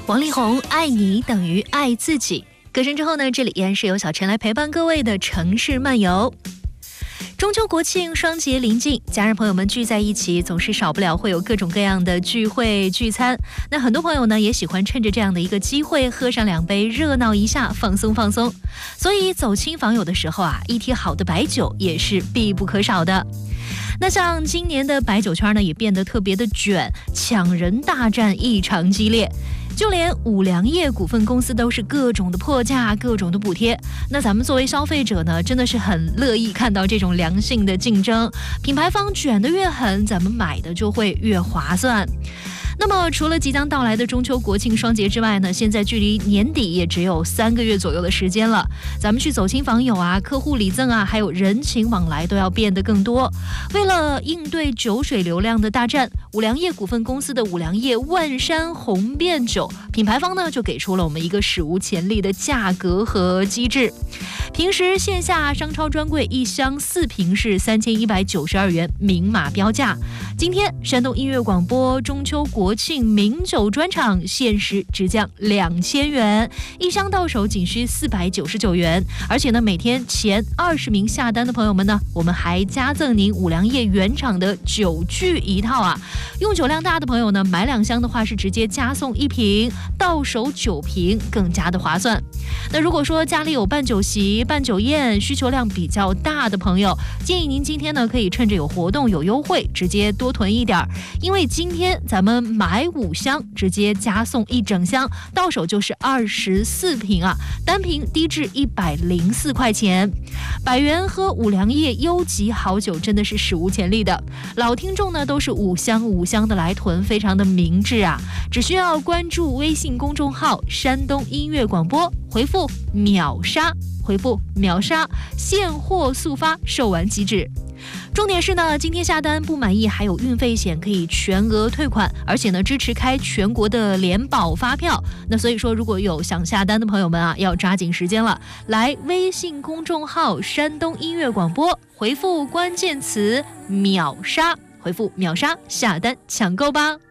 王力宏，爱你等于爱自己。歌声之后呢，这里依然是由小陈来陪伴各位的城市漫游。中秋国庆双节临近，家人朋友们聚在一起，总是少不了会有各种各样的聚会聚餐。那很多朋友呢，也喜欢趁着这样的一个机会，喝上2杯，热闹一下，放松放松。所以走亲访友的时候啊，一提好的白酒也是必不可少的。那像今年的白酒圈呢，也变得特别的卷，抢人大战异常激烈。就连五粮液股份公司都是各种的破价，各种的补贴。那咱们作为消费者呢，真的是很乐意看到这种良性的竞争，品牌方卷得越狠，咱们买的就会越划算。那么除了即将到来的中秋国庆双节之外呢，现在距离年底也只有3个月左右的时间了。咱们去走亲访友啊，客户礼赠啊，还有人情往来都要变得更多。为了应对酒水流量的大战，五粮液股份公司的五粮液万山红遍酒品牌方呢，就给出了我们一个史无前例的价格和机制。平时线下商超专柜1箱4瓶是3192元明码标价，今天山东音乐广播中秋国庆名酒专场限时直降2000元，1箱到手仅需499元。而且呢，每天前20名下单的朋友们呢，我们还加赠您五粮液原厂的酒具一套啊。用酒量大的朋友呢，买2箱的话是直接加送1瓶，到手9瓶，更加的划算。那如果说家里有办酒席、办酒宴，需求量比较大的朋友，建议您今天呢可以趁着有活动有优惠，直接多囤一点，因为今天咱们买5箱，直接加送1整箱，到手就是24瓶啊，单瓶低至104块钱。100元喝五粮液优级好酒，真的是史无前例的。老听众呢都是5箱的来囤，非常的明智啊。只需要关注微信公众号山东音乐广播，回复秒杀，现货速发，售完即止。重点是呢，今天下单不满意还有运费险可以全额退款，而且呢支持开全国的联保发票。那所以说，如果有想下单的朋友们啊，要抓紧时间了。来微信公众号山东音乐广播，回复关键词秒杀，下单抢购吧。